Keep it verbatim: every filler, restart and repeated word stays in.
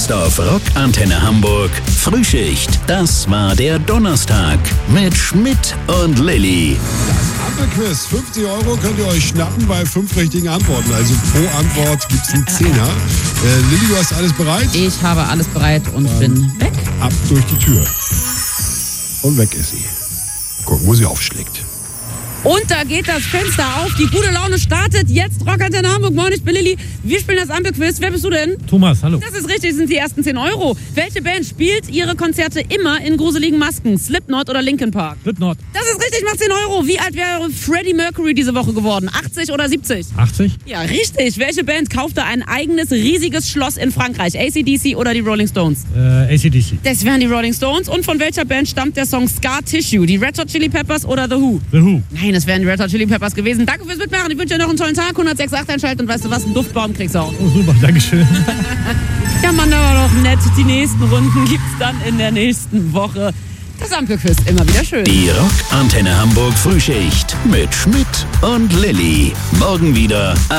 Jetzt auf Rock Antenne Hamburg Frühschicht. Das war der Donnerstag mit Schmidt und Lilly. Das Ampelquiz, fünfzig Euro könnt ihr euch schnappen bei fünf richtigen Antworten. Also pro Antwort gibt es einen Zehner. Äh, Lilly, du hast alles bereit? Ich habe alles bereit und Dann bin weg. Ab durch die Tür. Und weg ist sie. Gucken, wo sie aufschlägt. Und da geht das Fenster auf. Die gute Laune startet jetzt. Rock Antenne Hamburg. Moin, ich bin Lilly. Wir spielen das Ampelquiz. Wer bist du denn? Thomas, hallo. Das ist richtig, das sind die ersten zehn Euro. Welche Band spielt ihre Konzerte immer in gruseligen Masken? Slipknot oder Linkin Park? Slipknot. Das ist richtig, macht zehn Euro. Wie alt wäre Freddie Mercury diese Woche geworden? achtzig oder siebzig? achtzig? Ja, richtig. Welche Band kaufte ein eigenes riesiges Schloss in Frankreich? A C D C oder die Rolling Stones? Äh, A C D C. Das wären die Rolling Stones. Und von welcher Band stammt der Song Scar Tissue? Die Red Hot Chili Peppers oder The Who? The Who. Nein, das wären die Red Hot Chili Peppers gewesen. Danke fürs Mitmachen. Ich wünsche dir noch einen tollen Tag. hundertsechs Komma acht einschalten und weißt du was? Einen Duftbaum kriegst du auch. Oh, super, Dankeschön. Ja, Mann, aber doch nett. Die nächsten Runden gibt's dann in der nächsten Woche. Das Ampelquiz, immer wieder schön. Die Rock Antenne Hamburg Frühschicht mit Schmidt und Lilly. Morgen wieder